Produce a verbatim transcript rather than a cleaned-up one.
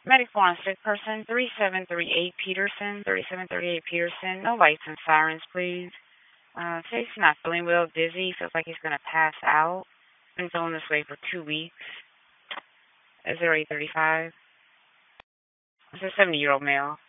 Medic four on sick person, three seven three eight Peterson, thirty-seven thirty-eight Peterson. No lights and sirens, please. Uh, says he's not feeling well, dizzy, feels like he's going to pass out. Been feeling this way for two weeks. zero eight thirty-five. It's a seventy-year-old male.